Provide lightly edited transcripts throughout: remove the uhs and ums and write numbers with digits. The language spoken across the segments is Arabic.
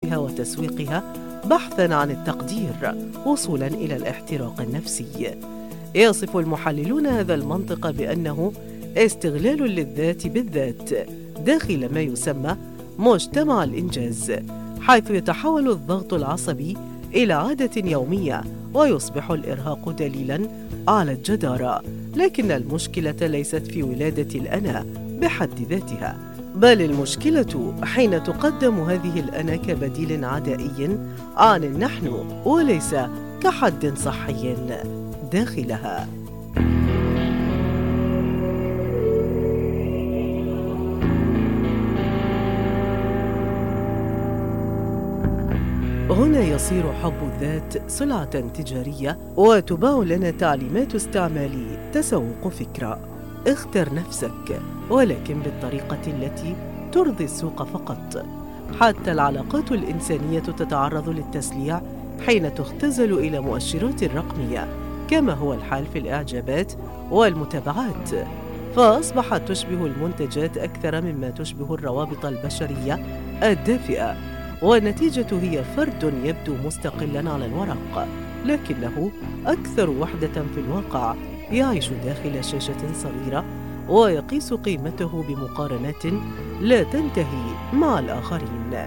إنتاجها وتسويقها بحثاً عن التقدير وصولاً إلى الاحتراق النفسي. يصف المحللون هذا المنطق بأنه استغلال للذات بالذات داخل ما يسمى مجتمع الإنجاز، حيث يتحول الضغط العصبي إلى عادة يومية ويصبح الإرهاق دليلاً على الجدارة. لكن المشكلة ليست في ولادة الأنا بحد ذاتها، بل المشكلة حين تقدم هذه الأنا كبديل عدائي عن النحن وليس كحد صحي داخلها. هنا يصير حب الذات سلعة تجارية، وتباع لنا تعليمات استعمال تسوق فكرة. اختر نفسك، ولكن بالطريقة التي ترضي السوق فقط. حتى العلاقات الإنسانية تتعرض للتسليع حين تختزل إلى مؤشرات رقمية، كما هو الحال في الإعجابات والمتابعات، فأصبحت تشبه المنتجات أكثر مما تشبه الروابط البشرية الدافئة. والنتيجة هي فرد يبدو مستقلاً على الورق، لكنه أكثر وحدة في الواقع، يعيش داخل شاشة صغيرة ويقيس قيمته بمقارنات لا تنتهي مع الآخرين.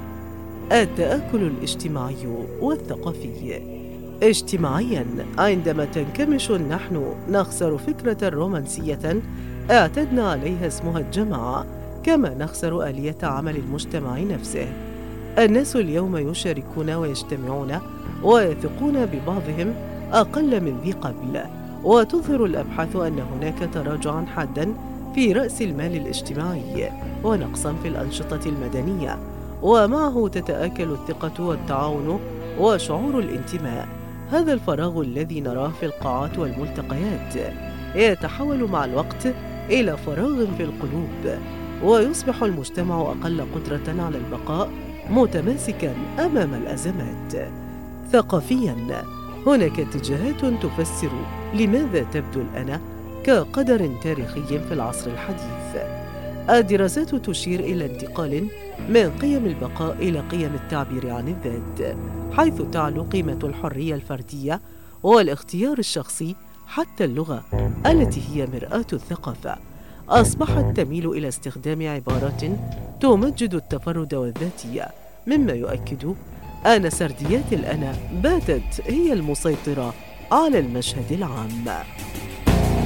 التآكل الاجتماعي والثقافي. اجتماعياً، عندما تنكمش النحن نخسر فكرة رومانسية اعتدنا عليها اسمها الجماعة، كما نخسر آلية عمل المجتمع نفسه. الناس اليوم يشاركون ويجتمعون ويثقون ببعضهم أقل من ذي قبل، وتظهر الأبحاث أن هناك تراجعاً حاداً في رأس المال الاجتماعي ونقصاً في الأنشطة المدنية، ومعه تتآكل الثقة والتعاون وشعور الانتماء. هذا الفراغ الذي نراه في القاعات والملتقيات يتحول مع الوقت إلى فراغ في القلوب، ويصبح المجتمع أقل قدرة على البقاء متماسكاً أمام الأزمات. ثقافياً، هناك اتجاهات تفسر لماذا تبدو الأنا كقدر تاريخي في العصر الحديث. الدراسات تشير إلى انتقال من قيم البقاء إلى قيم التعبير عن الذات، حيث تعلو قيمة الحرية الفردية والاختيار الشخصي. حتى اللغة التي هي مرآة الثقافة أصبحت تميل إلى استخدام عبارات تمجد التفرد والذاتية، مما يؤكد أن سرديات الأنا باتت هي المسيطرة على المشهد العام.